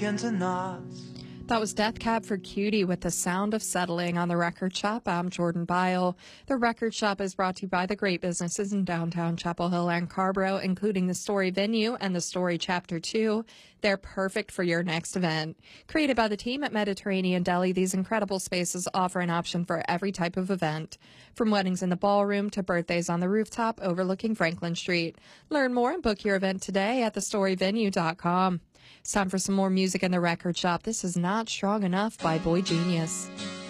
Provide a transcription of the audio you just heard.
into knots. That was Death Cab for Cutie with The Sound of Settling on The Record Shop. I'm Jordan Byle. The Record Shop is brought to you by the great businesses in downtown Chapel Hill and Scarborough, including the Story Venue and the Story Chapter 2. They're perfect for your next event. Created by the team at Mediterranean Deli, these incredible spaces offer an option for every type of event, from weddings in the ballroom to birthdays on the rooftop overlooking Franklin Street. Learn more and book your event today at thestoryvenue.com. It's time for some more music in the Record Shop. This is Not Strong Enough by Boy Genius.